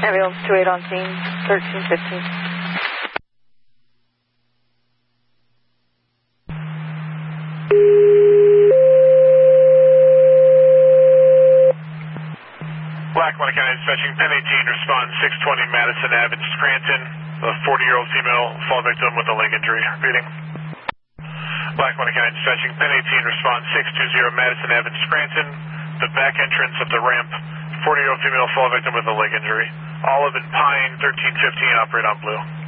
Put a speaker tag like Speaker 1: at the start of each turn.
Speaker 1: Ambulance 28 on scene, 1315.
Speaker 2: Lackawanna County Dispatching, 1018, respond 620 Madison Ave in Scranton. A 40-year-old female fall victim with a leg injury. Reading. Lackawanna County Dispatching, 1018, respond 620 Madison Ave in Scranton. The back entrance of the ramp, 40-year-old female fall victim with a leg injury. Olive and Pine, 1315, operate on blue.